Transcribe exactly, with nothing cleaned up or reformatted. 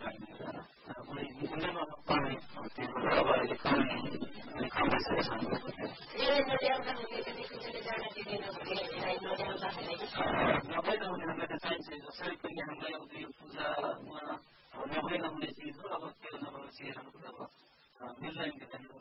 कोही हिउँदोमा पानी त्यो अब अहिले पानी अलिक कमैसकेको छ नभए त हामीलाई त चाहिन्छ जसरी पनि हामीलाई अब यो पूजा